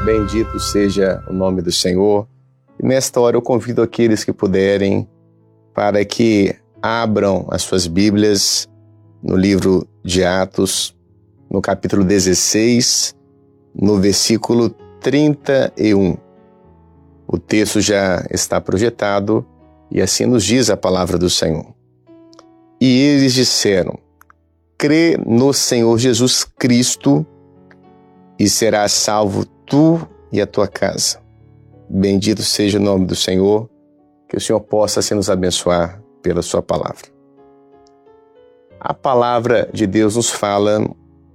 Bendito seja o nome do Senhor. E nesta hora eu convido aqueles que puderem para que abram as suas Bíblias no livro de Atos, no capítulo 16, no versículo 31. O texto já está projetado e assim nos diz a palavra do Senhor. E eles disseram: crê no Senhor Jesus Cristo e serás salvo tu e a tua casa. Bendito seja o nome do Senhor, que o Senhor possa assim nos abençoar pela sua palavra. A palavra de Deus nos fala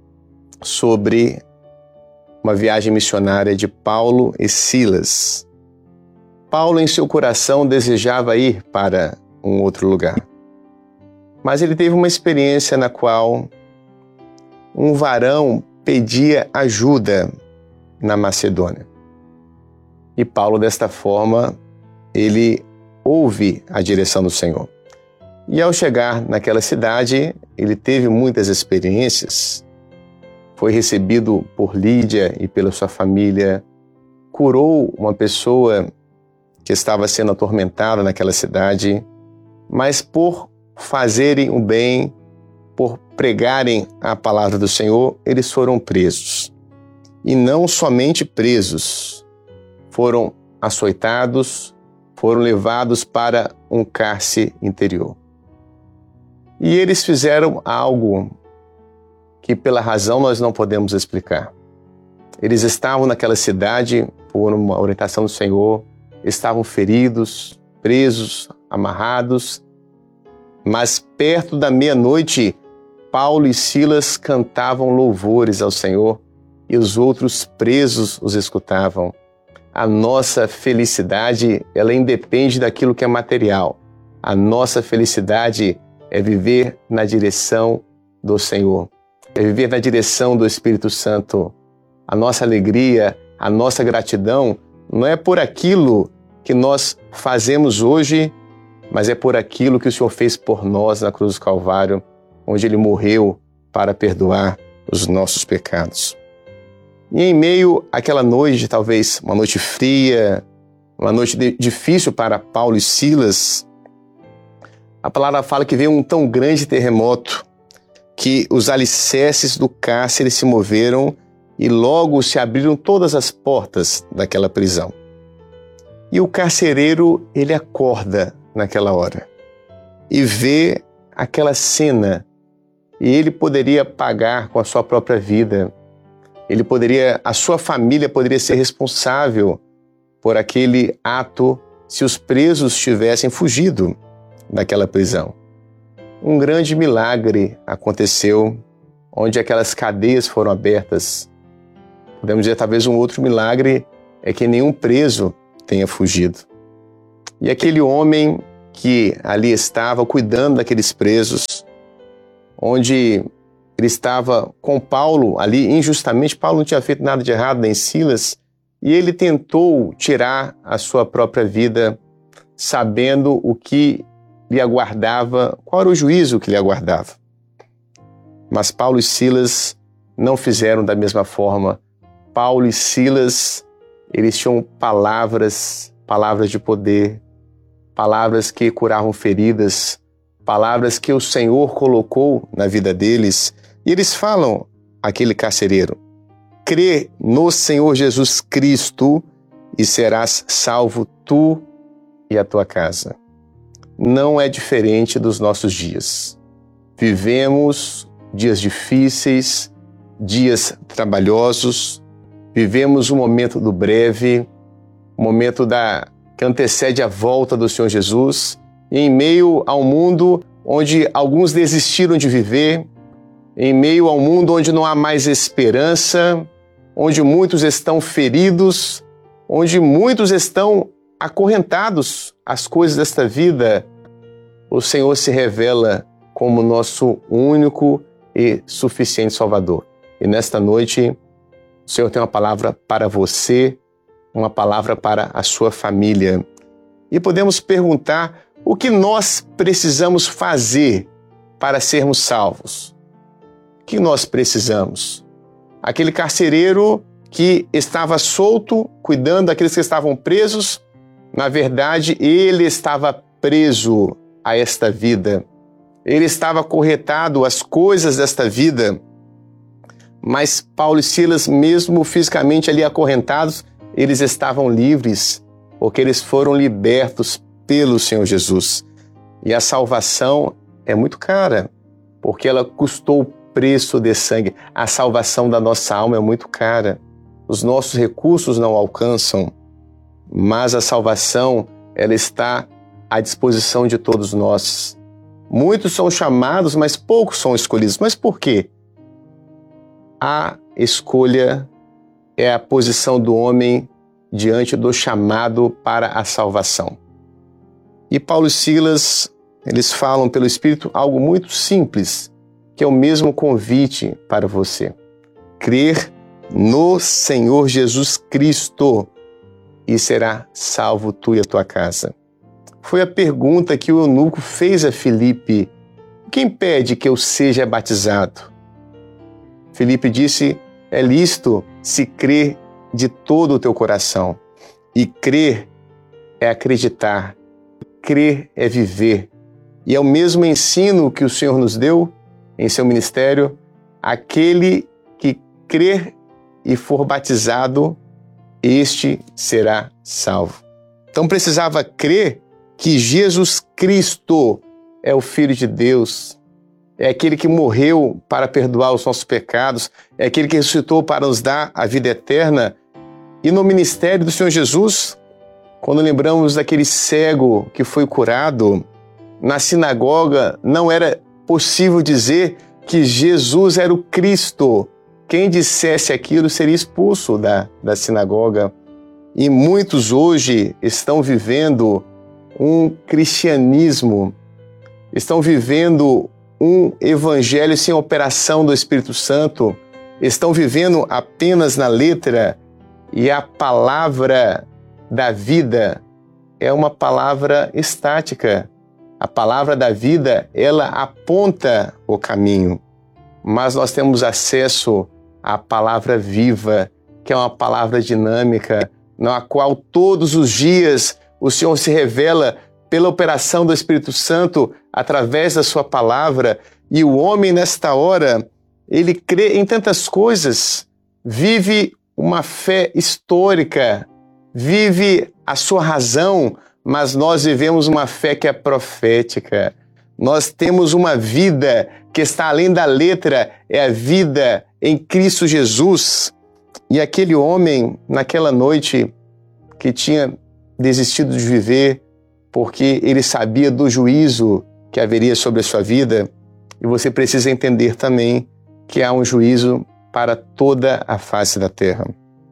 sobre uma viagem missionária de Paulo e Silas. Paulo, em seu coração, desejava ir para um outro lugar. Mas ele teve uma experiência na qual um varão pedia ajuda na Macedônia. E Paulo, desta forma, ele ouve a direção do Senhor. E ao chegar naquela cidade, ele teve muitas experiências. Foi recebido por Lídia e pela sua família, curou uma pessoa que estava sendo atormentada naquela cidade, mas por fazerem o bem, por pregarem a palavra do Senhor, eles foram presos. E não somente presos, foram açoitados, foram levados para um cárcere interior. E eles fizeram algo que pela razão nós não podemos explicar. Eles estavam naquela cidade por uma orientação do Senhor, estavam feridos, presos, amarrados, mas perto da meia-noite, Paulo e Silas cantavam louvores ao Senhor e os outros presos os escutavam. A nossa felicidade, ela independe daquilo que é material. A nossa felicidade é viver na direção do Senhor, é viver na direção do Espírito Santo. A nossa alegria, a nossa gratidão não é por aquilo que nós fazemos hoje, mas é por aquilo que o Senhor fez por nós na cruz do Calvário, onde Ele morreu para perdoar os nossos pecados. E em meio àquela noite, talvez uma noite fria, uma noite difícil para Paulo e Silas, a palavra fala que veio um tão grande terremoto que os alicerces do cárcere se moveram e logo se abriram todas as portas daquela prisão. E o carcereiro, ele acorda naquela hora e vê aquela cena e ele poderia pagar com a sua própria vida. A sua família poderia ser responsável por aquele ato se os presos tivessem fugido daquela prisão. Um grande milagre aconteceu, onde aquelas cadeias foram abertas. Podemos dizer, talvez um outro milagre é que nenhum preso tenha fugido. E aquele homem que ali estava cuidando daqueles presos, onde ele estava com Paulo ali injustamente, Paulo não tinha feito nada de errado, nem Silas, e ele tentou tirar a sua própria vida, sabendo o que lhe aguardava, qual era o juízo que lhe aguardava. Mas Paulo e Silas não fizeram da mesma forma. Paulo e Silas, eles tinham palavras de poder, palavras que curavam feridas, palavras que o Senhor colocou na vida deles. E eles falam àquele carcereiro: crê no Senhor Jesus Cristo e serás salvo tu e a tua casa. Não é diferente dos nossos dias. Vivemos dias difíceis, dias trabalhosos, vivemos o momento do breve, o momento que antecede a volta do Senhor Jesus, e em meio a um mundo onde alguns desistiram de viver, em meio a um mundo onde não há mais esperança, onde muitos estão feridos, onde muitos estão acorrentados às coisas desta vida, o Senhor se revela como nosso único e suficiente Salvador. E nesta noite, o Senhor tem uma palavra para você, uma palavra para a sua família. E podemos perguntar: o que nós precisamos fazer para sermos salvos? O que nós precisamos? Aquele carcereiro, que estava solto, cuidando daqueles que estavam presos, na verdade, ele estava preso a esta vida. Ele estava acorrentado às coisas desta vida. Mas Paulo e Silas, mesmo fisicamente ali acorrentados, eles estavam livres, porque eles foram libertos pelo Senhor Jesus. E a salvação é muito cara, porque ela custou o preço de sangue. A salvação da nossa alma é muito cara. Os nossos recursos não alcançam, mas a salvação, ela está à disposição de todos nós. Muitos são chamados, mas poucos são escolhidos. Mas por quê? A escolha é a posição do homem diante do chamado para a salvação. E Paulo e Silas, eles falam pelo Espírito algo muito simples, que é o mesmo convite para você. Crer no Senhor Jesus Cristo e será salvo tu e a tua casa. Foi a pergunta que o eunuco fez a Filipe: quem impede que eu seja batizado? Filipe disse: é lícito se crer de todo o teu coração. E crer é acreditar, crer é viver. E é o mesmo ensino que o Senhor nos deu em seu ministério: aquele que crer e for batizado, este será salvo. Então precisava crer que Jesus Cristo é o Filho de Deus, é aquele que morreu para perdoar os nossos pecados, é aquele que ressuscitou para nos dar a vida eterna. E no ministério do Senhor Jesus, quando lembramos daquele cego que foi curado, na sinagoga não era possível dizer que Jesus era o Cristo. Quem dissesse aquilo seria expulso da sinagoga. E muitos hoje estão vivendo um cristianismo, estão vivendo um evangelho sem operação do Espírito Santo, estão vivendo apenas na letra, e a palavra da vida é uma palavra estática. A palavra da vida, ela aponta o caminho, mas nós temos acesso à palavra viva, que é uma palavra dinâmica, na qual todos os dias o Senhor se revela pela operação do Espírito Santo através da sua palavra. E o homem, nesta hora, ele crê em tantas coisas, vive uma fé histórica, vive a sua razão, mas nós vivemos uma fé que é profética. Nós temos uma vida que está além da letra, é a vida em Cristo Jesus. E aquele homem, naquela noite, que tinha desistido de viver porque ele sabia do juízo que haveria sobre a sua vida, e você precisa entender também que há um juízo para toda a face da terra,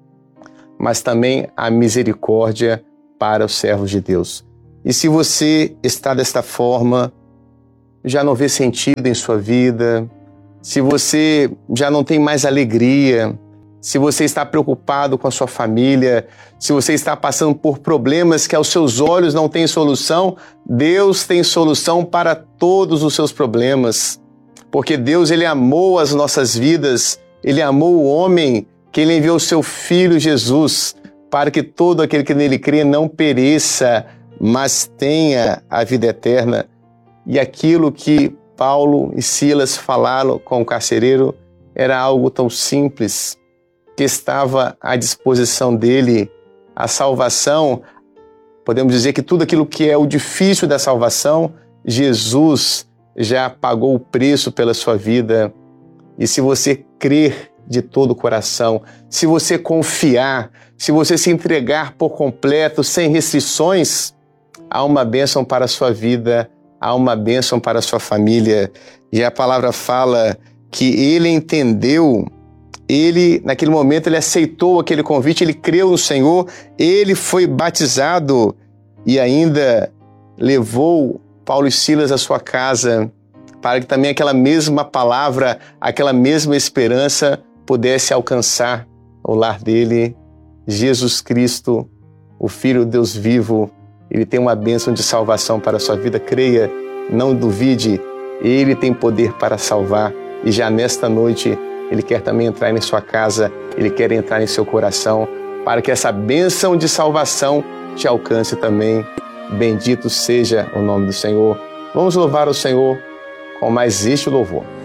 mas também há misericórdia para os servos de Deus. E se você está desta forma, já não vê sentido em sua vida, se você já não tem mais alegria, se você está preocupado com a sua família, se você está passando por problemas que aos seus olhos não têm solução, Deus tem solução para todos os seus problemas. Porque Deus, Ele amou as nossas vidas, Ele amou o homem, que Ele enviou o seu Filho Jesus, para que todo aquele que nele crê não pereça, mas tenha a vida eterna. E aquilo que Paulo e Silas falaram com o carcereiro era algo tão simples, que estava à disposição dele. A salvação, podemos dizer que tudo aquilo que é o difícil da salvação, Jesus já pagou o preço pela sua vida. E se você crer de todo o coração, se você confiar, se você se entregar por completo, sem restrições, há uma bênção para a sua vida, há uma bênção para a sua família. E a palavra fala que ele entendeu, ele, naquele momento, ele aceitou aquele convite, ele creu no Senhor, ele foi batizado e ainda levou Paulo e Silas à sua casa, para que também aquela mesma palavra, aquela mesma esperança pudesse alcançar o lar dele. Jesus Cristo, o Filho de Deus vivo, ele tem uma bênção de salvação para a sua vida. Creia, não duvide, ele tem poder para salvar. E já nesta noite, Ele quer também entrar em sua casa, Ele quer entrar em seu coração, para que essa bênção de salvação te alcance também. Bendito seja o nome do Senhor. Vamos louvar o Senhor com mais este louvor.